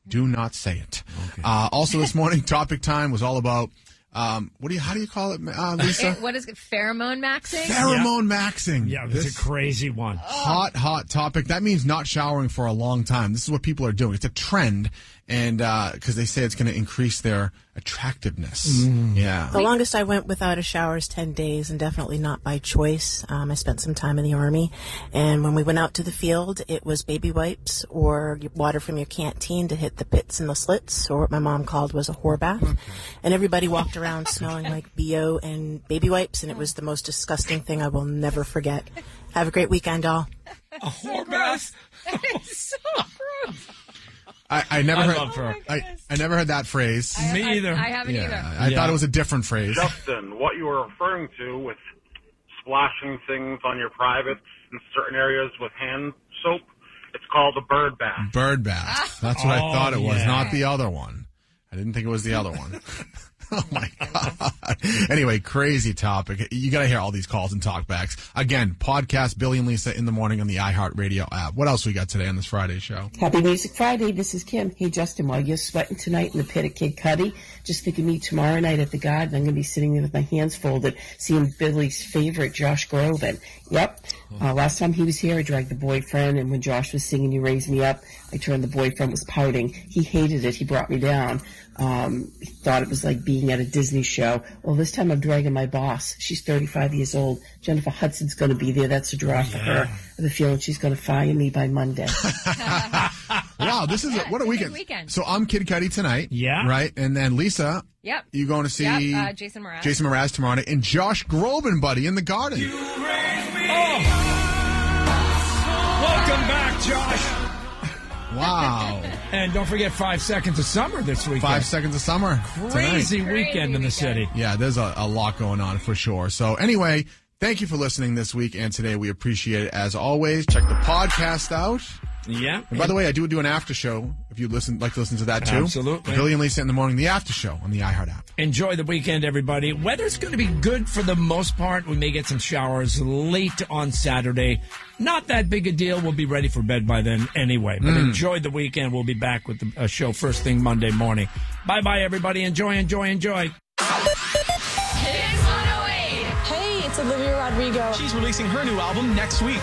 Do not say it. Okay. Also this morning, topic time was all about, how do you call it, Lisa? What is it? Pheromone maxing? Pheromone maxing. Yeah, it's a crazy one. Hot topic. That means not showering for a long time. This is what people are doing. It's a trend, and because they say it's going to increase their attractiveness. Yeah. The longest I went without a shower is 10 days, and definitely not by choice. I spent some time in the Army, and when we went out to the field, it was baby wipes or water from your canteen to hit the pits and the slits, or what my mom called was a whore bath. And everybody walked around smelling like BO and baby wipes, and it was the most disgusting thing I will never forget. Have a great weekend, all. A whore bath? It's so gross. I never heard. love her. I never heard that phrase. Me either. I haven't either. I thought it was a different phrase. Justin, what you were referring to with splashing things on your privates in certain areas with hand soap, it's called a bird bath. Bird bath. That's what I thought it was, yeah. not the other one. I didn't think it was the other one. Oh, my God. Anyway, crazy topic. You got to hear all these calls and talkbacks. Again, podcast Billy and Lisa in the morning on the iHeartRadio app. What else we got today on this Friday show? Happy Music Friday. This is Kim. Hey, Justin, while you're sweating tonight in the pit at Kid Cudi, just think of me tomorrow night at the Garden. I'm going to be sitting there with my hands folded, seeing Billy's favorite, Josh Groban. Yep. Last time he was here, I dragged the boyfriend, and when Josh was singing You Raise Me Up, I turned the boyfriend was pouting. He hated it. He brought me down. He thought it was like being at a Disney show. Well, this time I'm dragging my boss. She's 35 years old. Jennifer Hudson's going to be there. That's a draw for her. I have a feeling she's going to fire me by Monday. Wow, this is what a weekend. Weekend. So I'm Kid Cudi tonight. Yeah. Right? And then Lisa, Yep. you going to see Jason Mraz. Jason Mraz tomorrow night. And Josh Groban, buddy, in the Garden. Welcome back, Josh. Wow. And don't forget 5 Seconds of Summer this weekend. 5 Seconds of Summer. Crazy tonight. weekend in the city. Yeah, there's a lot going on for sure. So anyway, thank you for listening this week and today. We appreciate it as always. Check the podcast out. Yeah. And by the way, I do an after show if you'd like to listen to that too. Absolutely. Billy and Lisa in the morning, the after show on the iHeart app. Enjoy the weekend, everybody. Weather's going to be good for the most part. We may get some showers late on Saturday. Not that big a deal. We'll be ready for bed by then anyway. But enjoy the weekend. We'll be back with the show first thing Monday morning. Bye-bye, everybody. Enjoy. Kids 108. Hey, it's Olivia Rodrigo. She's releasing her new album next week.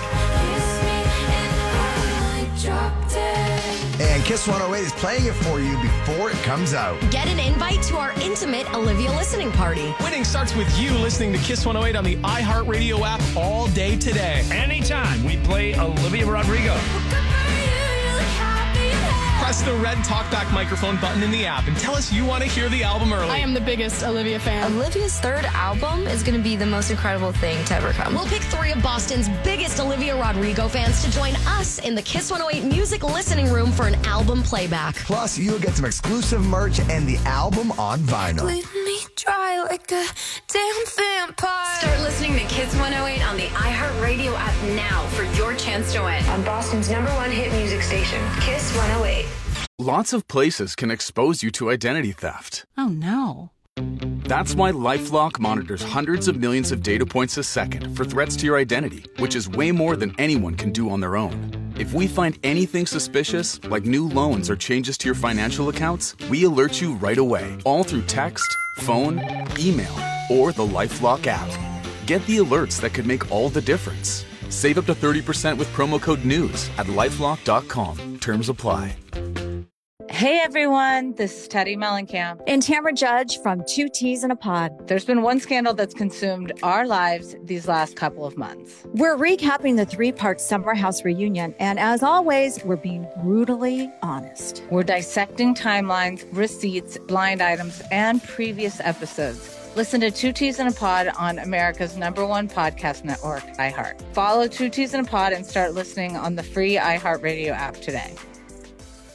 And Kiss 108 is playing it for you before it comes out. Get an invite to our intimate Olivia listening party. Winning starts with you listening to Kiss 108 on the iHeartRadio app all day today. Anytime we play Olivia Rodrigo. Press the red talkback microphone button in the app and tell us you want to hear the album early. I am the biggest Olivia fan. Olivia's third album is going to be the most incredible thing to ever come. We'll pick 3 of Boston's biggest Olivia Rodrigo fans to join us in the Kiss 108 music listening room for an album playback. Plus, you'll get some exclusive merch and the album on vinyl. Bleed me dry like a damn vampire. Start listening to Kiss 108 on the iHeartRadio app now for your chance to win. On Boston's #1 hit music station, Kiss 108. Lots of places can expose you to identity theft. Oh, no. That's why LifeLock monitors hundreds of millions of data points a second for threats to your identity, which is way more than anyone can do on their own. If we find anything suspicious, like new loans or changes to your financial accounts, we alert you right away, all through text, phone, email, or the LifeLock app. Get the alerts that could make all the difference. Save up to 30% with promo code NEWS at LifeLock.com. Terms apply. Hey everyone, this is Teddy Mellencamp and Tamara Judge from Two Teas in a Pod. There's been one scandal that's consumed our lives these last couple of months. We're recapping the 3-part Summer House reunion, and as always, we're being brutally honest. We're dissecting timelines, receipts, blind items, and previous episodes. Listen to Two Teas in a Pod on America's #1 podcast network, iHeart. Follow Two Teas in a Pod and start listening on the free iHeartRadio app today.